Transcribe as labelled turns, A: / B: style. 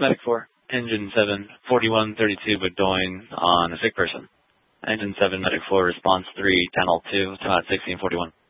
A: Medic 4, Engine 7, 4132 Bedoin on a sick person. Engine 7, Medic 4, response 3, Channel 2, 1641.